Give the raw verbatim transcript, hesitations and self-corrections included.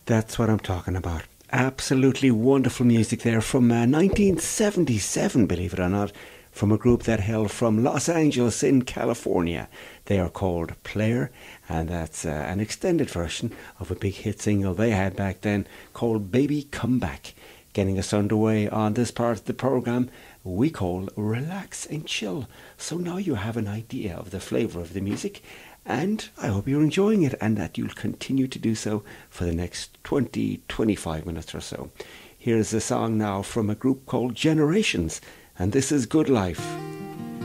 That's what I'm talking about. Absolutely wonderful music there from uh, nineteen seventy-seven, believe it or not, from a group that hailed from Los Angeles in California. They are called Player, and that's uh, an extended version of a big hit single they had back then called Baby Come Back. Getting us underway on this part of the program we call Relax and Chill. So now you have an idea of the flavour of the music, and I hope you're enjoying it and that you'll continue to do so for the next twenty, twenty-five minutes or so. Here's a song now from a group called Generations, and this is Good Life.